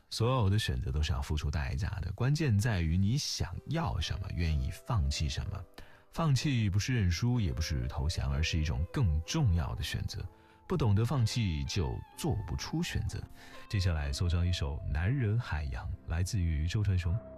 所有的选择都是要付出代价的，关键在于你想要什么，愿意放弃什么。放弃不是认输，也不是投降，而是一种更重要的选择。不懂得放弃，就做不出选择。接下来送上一首《男人海洋》，来自于周传雄。